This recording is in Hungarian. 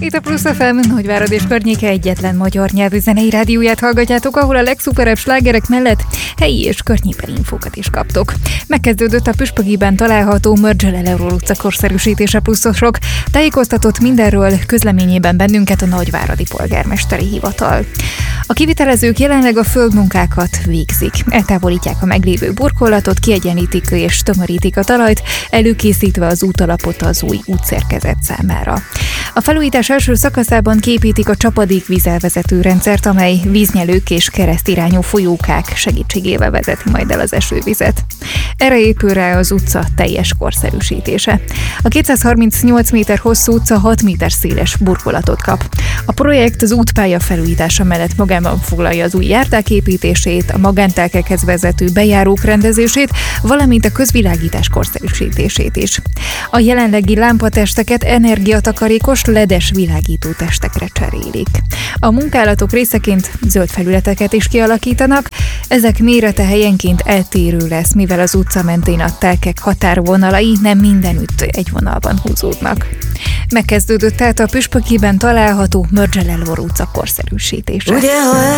Itt a Plusz FM Nagyvárad és környéke egyetlen magyar nyelvű zenei rádióját hallgatjátok, ahol a legszuperebb slágerek mellett helyi és környékbeli infókat is kaptok. Megkezdődött a Püspökiben található Mörgel Leóról utca korszerűsítése pluszosok. Tájékoztatott mindenről közleményében bennünket a nagyváradi polgármesteri hivatal. A kivitelezők jelenleg a földmunkákat végzik. Eltávolítják a meglévő burkolatot, kiegyenlítik és tömörítik a talajt, előkészítve az útalapot az új útszerkezet számára. A felújítás első szakaszában képítik a csapadékvízelvezető rendszert, amely víznyelők és keresztirányú folyókák segítségével vezeti majd el az esővizet. Erre épül rá az utca teljes korszerűsítése. A 238 méter hosszú utca 6 méter széles burkolatot kap. A projekt az útpálya felújítása mellett magában foglalja az új járdák építését, a magántelkekhez vezető bejárók rendezését, valamint a közvilágítás korszerűsítését is. A jelenlegi lámpatesteket energiatakarékos LED-es világító testekre cserélik. A munkálatok részeként zöld felületeket is kialakítanak, ezek mérete helyenként eltérő lesz, mivel az utca mentén a telkek határvonalai nem mindenütt egy vonalban húzódnak. Megkezdődött tehát a Püspökiben található Mörgel Leóról utca korszerűsítése. Ugye, ha